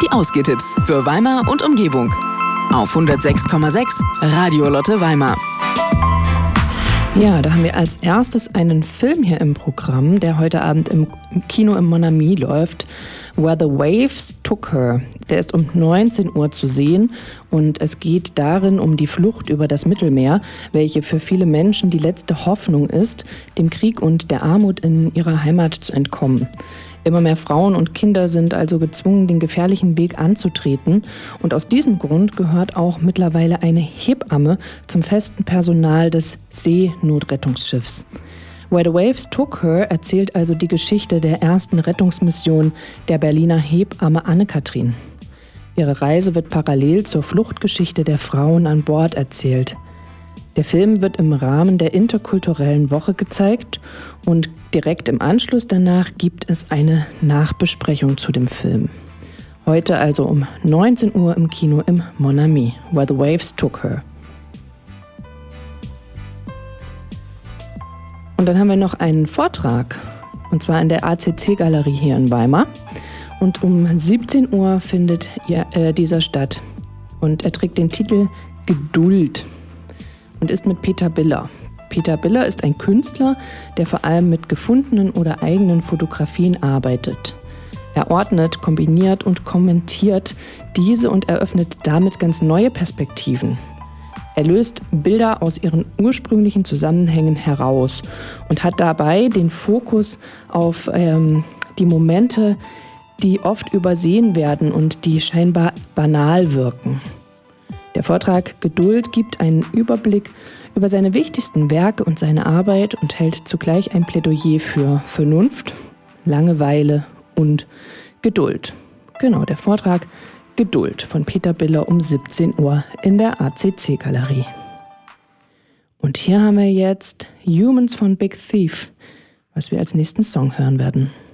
Die Ausgehtipps für Weimar und Umgebung. Auf 106,6 Radio Lotte Weimar. Ja, da haben wir als erstes einen Film hier im Programm, der heute Abend im Kino im Mon Ami läuft. Where the Waves Took Her. Der ist um 19 Uhr zu sehen und es geht darin um die Flucht über das Mittelmeer, welche für viele Menschen die letzte Hoffnung ist, dem Krieg und der Armut in ihrer Heimat zu entkommen. Immer mehr Frauen und Kinder sind also gezwungen, den gefährlichen Weg anzutreten. Und aus diesem Grund gehört auch mittlerweile eine Hebamme zum festen Personal des Seenotrettungsschiffs. Where the Waves Took Her erzählt also die Geschichte der ersten Rettungsmission der Berliner Hebamme Anne-Kathrin. Ihre Reise wird parallel zur Fluchtgeschichte der Frauen an Bord erzählt. Der Film wird im Rahmen der interkulturellen Woche gezeigt und direkt im Anschluss danach gibt es eine Nachbesprechung zu dem Film. Heute also um 19 Uhr im Kino im Mon Ami, Where the Waves Took Her. Und dann haben wir noch einen Vortrag, und zwar in der ACC-Galerie hier in Weimar. Und um 17 Uhr findet dieser statt. Und er trägt den Titel Geduld und ist mit Peter Biller. Peter Biller ist ein Künstler, der vor allem mit gefundenen oder eigenen Fotografien arbeitet. Er ordnet, kombiniert und kommentiert diese und eröffnet damit ganz neue Perspektiven. Er löst Bilder aus ihren ursprünglichen Zusammenhängen heraus und hat dabei den Fokus auf die Momente, die oft übersehen werden und die scheinbar banal wirken. Der Vortrag Geduld gibt einen Überblick über seine wichtigsten Werke und seine Arbeit und hält zugleich ein Plädoyer für Vernunft, Langeweile und Geduld. Genau, der Vortrag Geduld von Peter Biller um 17 Uhr in der ACC-Galerie. Und hier haben wir jetzt Humans von Big Thief, was wir als nächsten Song hören werden.